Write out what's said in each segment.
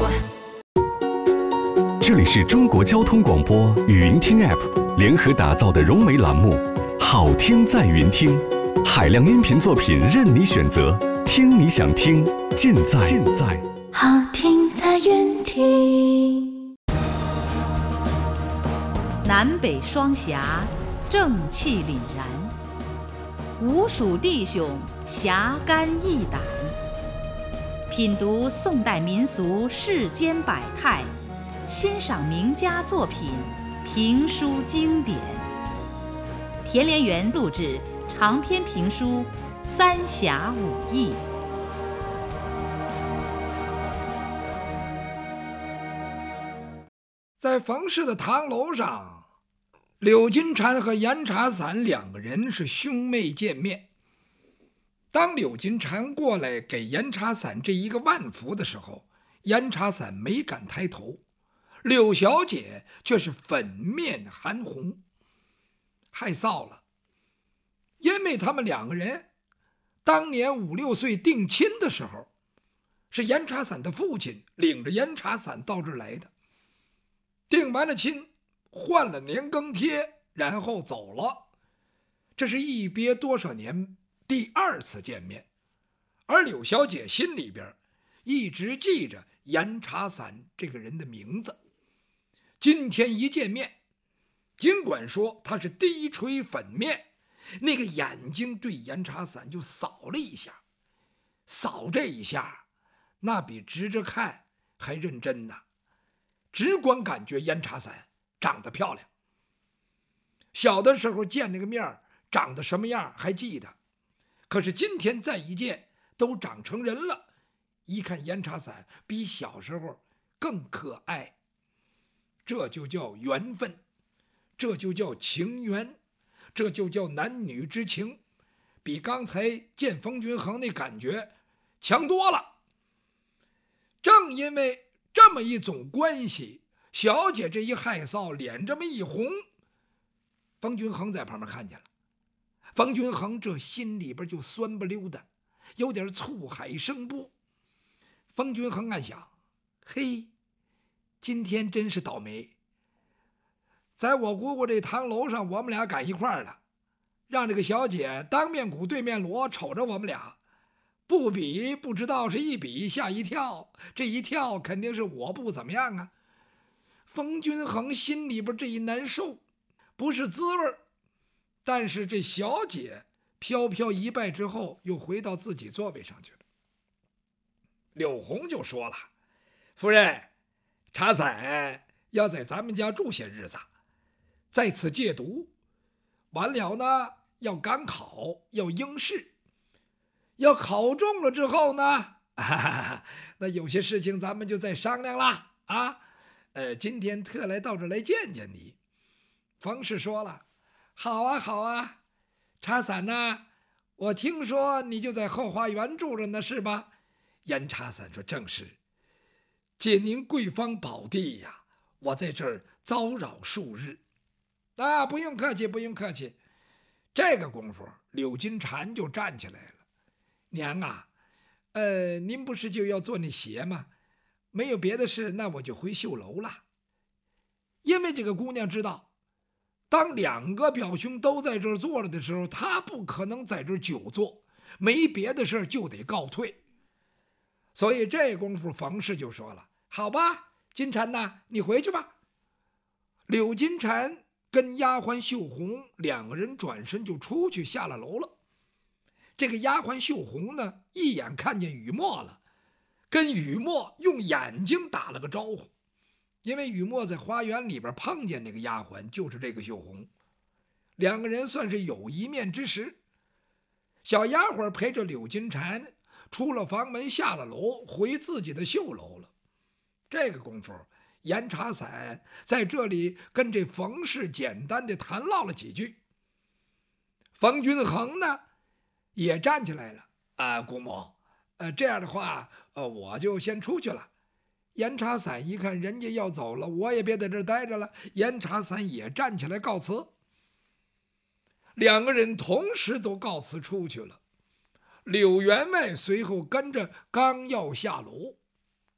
管。 这里是中国交通广播语音听 App 联合打造的融媒栏目《好听在云听》，海量音频作品任你选择，听你想听，尽在好听在云听。 南北双侠，正气凛然；吴蜀弟兄，侠肝义胆。品读宋代民俗世间百态，欣赏名家作品，评书经典。田连元录制长篇评书《三侠五义》。 在冯氏的堂楼上，柳金蝉和严茶伞两个人是兄妹见面。当柳金蝉过来给严茶伞这一个万福的时候，严茶伞没敢抬头，柳小姐却是粉面含红，害臊了。因为他们两个人当年5、6岁定亲的时候，是严茶伞的父亲领着严茶伞到这儿来的，定完了亲，换了年羹贴，然后走了。这是一别多少年第2次见面，而柳小姐心里边一直记着严茶伞这个人的名字。今天一见面，尽管说他是低垂粉面，那个眼睛对严茶伞就扫了一下，扫这一下那比直着看还认真呢，只光感觉严茶伞长得漂亮。小的时候见那个面长得什么样还记得，可是今天再一见都长成人了，一看严茶伞比小时候更可爱。这就叫缘分，这就叫情缘，这就叫男女之情，比刚才见冯君衡那感觉强多了。正因为这么一种关系，小姐这一害臊，脸这么一红，冯君衡在旁边看见了。冯君衡这心里边就酸不溜的，有点醋海生波。冯君衡暗想，嘿，今天真是倒霉，在我姑姑这堂楼上我们俩赶一块儿了，让这个小姐当面鼓对面锣，瞅着我们俩，不比不知道是一比吓一跳，这一跳肯定是我不怎么样啊。冯君衡心里边这一难受，不是滋味。但是这小姐飘飘一拜之后，又回到自己座位上去了。柳红就说了，夫人，茶伞要在咱们家住些日子，在此戒毒，完了呢要赶考，要应试，要考中了之后呢，那有些事情咱们就再商量了啊。今天特来到这来见见你。冯氏说了，好啊好啊，茶伞呐，我听说你就在后花园住着呢，是吧？严茶伞说，正是，借您贵方宝地呀，我在这儿遭扰数日。啊，不用客气不用客气。这个功夫柳金蝉就站起来了，娘啊，您不是就要做那鞋吗？没有别的事，那我就回绣楼了。因为这个姑娘知道，当2个表兄都在这儿坐了的时候，她不可能在这儿久坐，没别的事就得告退。所以这功夫冯氏就说了，好吧，金蝉呐，你回去吧。柳金蝉跟丫鬟秀红2个人转身就出去下了楼了。这个丫鬟秀红呢，一眼看见雨墨了，跟雨墨用眼睛打了个招呼。因为雨墨在花园里边碰见那个丫鬟，就是这个秀红，2个人算是有一面之识。小丫鬟陪着柳金蝉出了房门，下了楼，回自己的绣楼了。这个功夫，严茶伞在这里跟这冯氏简单的谈唠了几句。冯君衡呢也站起来了，姑母，这样的话，我就先出去了。严茶伞一看人家要走了，我也别在这儿待着了。严茶伞也站起来告辞。2个人同时都告辞出去了。柳员外随后跟着刚要下楼，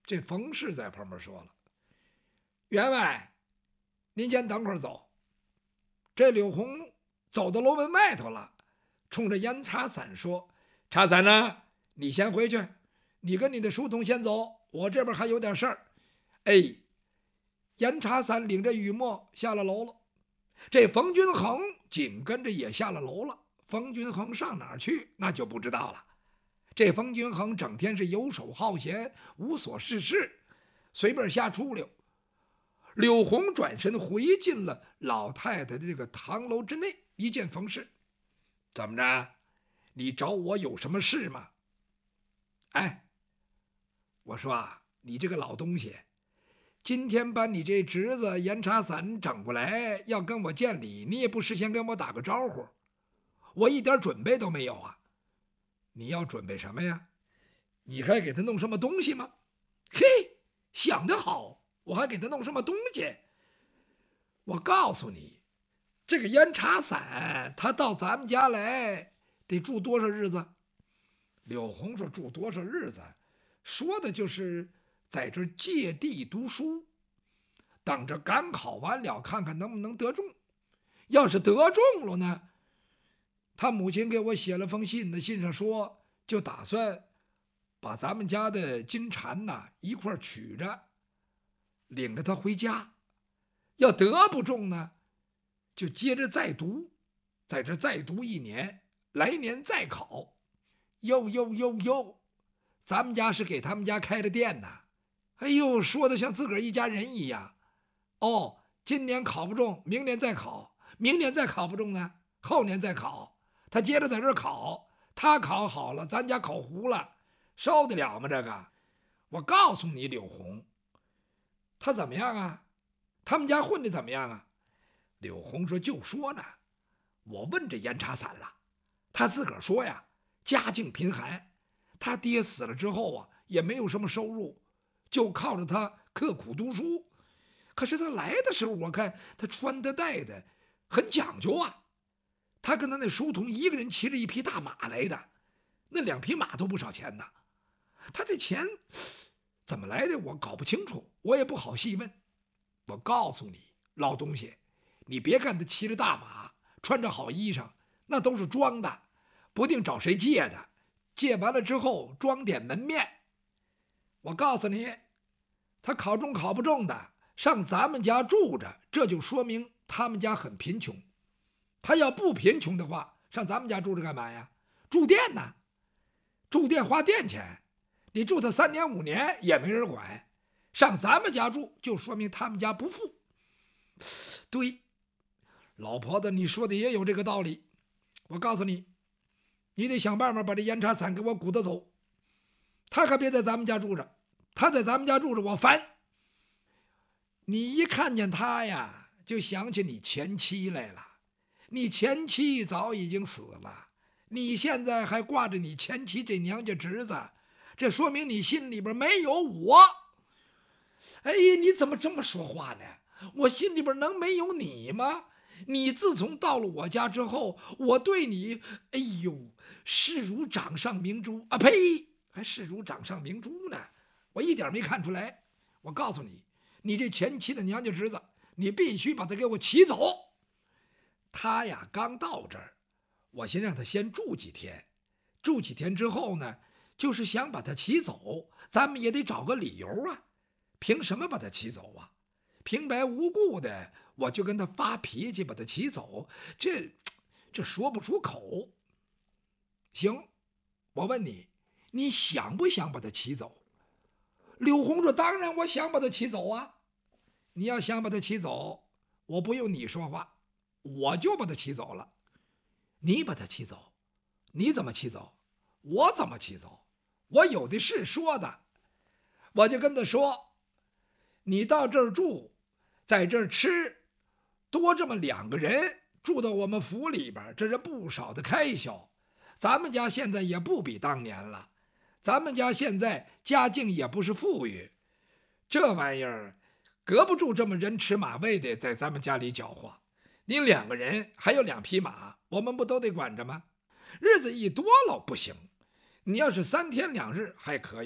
这冯氏在旁边说了：“员外，您先等会儿走。”这柳红走到楼门外头了，冲着严茶伞说：“茶伞呢？你先回去，你跟你的书童先走，我这边还有点事儿。”哎，严茶伞领着雨墨下了楼了，这冯君衡紧跟着也下了楼了。冯君衡上哪儿去，那就不知道了。这冯君衡整天是游手好闲，无所事事，随便瞎出溜。柳红转身回进了老太太的这个堂楼之内，一见冯氏：“怎么着？你找我有什么事吗？”哎，我说啊，你这个老东西，今天把你这侄子严茶伞整过来要跟我见礼，你也不事先跟我打个招呼，我一点准备都没有啊！你要准备什么呀？你还给他弄什么东西吗？嘿，想得好，我还给他弄什么东西？我告诉你，这个严茶伞他到咱们家来得住多少日子？柳红说：“住多少日子？说的就是在这借地读书，等着赶考完了，看看能不能得中。要是得中了呢，他母亲给我写了封信，那信上说，就打算把咱们家的金蝉呐一块取着，领着他回家。要得不中呢，就接着再读，在这再读1年，来年再考。哟，咱们家是给他们家开的店呐。哎呦，说的像自个儿一家人一样。哦，今年考不中，明年再考，明年再考不中呢，后年再考。他接着在这儿考，他考好了，咱家考糊了，受得了吗？这个，我告诉你，柳红，他怎么样啊？他们家混的怎么样啊？柳红说：“就说呢，我问这严茶伞了，他自个儿说呀，家境贫寒，他爹死了之后啊，也没有什么收入，就靠着他刻苦读书。可是他来的时候，我看他穿的戴的很讲究啊。他跟他那书童一个人骑着一匹大马来的，那2匹马都不少钱呢。他这钱怎么来的，我搞不清楚，我也不好细问。我告诉你，老东西，你别看他骑着大马，穿着好衣裳，那都是装的，不定找谁借的，借完了之后装点门面。我告诉你，他考中考不中的，上咱们家住着，这就说明他们家很贫穷。他要不贫穷的话，上咱们家住着干嘛呀？住店呢，住店花店钱，你住他3年5年也没人管。上咱们家住，就说明他们家不富。对，老婆子，你说的也有这个道理。我告诉你，你得想办法把这严茶伞给我鼓捣走。他可别在咱们家住着，他在咱们家住着我烦。你一看见他呀，就想起你前妻来了。你前妻早已经死了，你现在还挂着你前妻这娘家侄子，这说明你心里边没有我。哎，你怎么这么说话呢？我心里边能没有你吗？你自从到了我家之后，我对你，哎呦，视如掌上明珠啊！呸，还视如掌上明珠呢，我一点没看出来。我告诉你，你这前妻的娘家侄子，你必须把他给我骑走。他呀，刚到这儿，我先让他先住几天，住几天之后呢，就是想把他骑走，咱们也得找个理由啊。凭什么把他骑走啊？平白无故的我就跟他发脾气把他骑走，这说不出口。行，我问你，你想不想把他骑走？柳红说：“当然我想把他骑走啊。你要想把他骑走，我不用你说话，我就把他骑走了。你把他骑走，你怎么骑走？我怎么骑走？我有的是说的。我就跟他说，你到这儿住，在这儿吃，多这么2个人住到我们府里边，这是不少的开销。咱们家现在也不比当年了，咱们家现在家境也不是富裕，这玩意儿隔不住这么人吃马喂的在咱们家里搅和。你2个人还有2匹马，我们不都得管着吗？日子一多了不行，你要是3天2日还可以，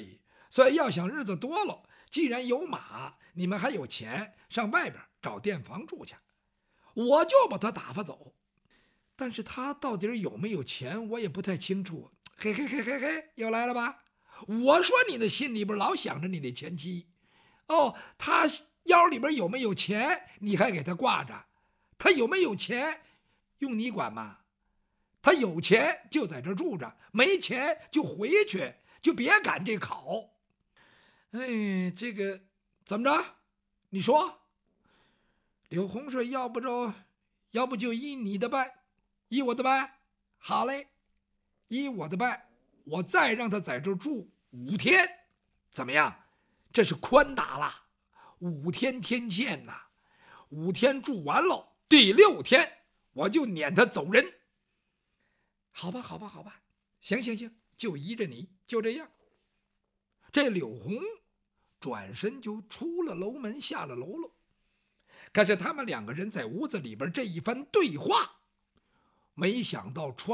所以要想日子多了，既然有马，你们还有钱，上外边找店房住去，我就把他打发走。但是他到底有没有钱，我也不太清楚。嘿嘿嘿嘿嘿，又来了吧？我说你的心里边老想着你的前妻，哦，他腰里边有没有钱，你还给他挂着？他有没有钱，用你管吗？他有钱就在这住着，没钱就回去，就别赶这考。哎，这个怎么着？你说？柳红说：“要不就依你的办，依我的办。好嘞，依我的办，我再让他在这住5天，怎么样？这是宽大了，5天天限呐，5天住完了，第6天我就撵他走人。好吧，好吧，好吧，行，就依着你，就这样。”这柳红转身就出了楼门，下了楼了。可是他们2个人在屋子里边这一番对话，没想到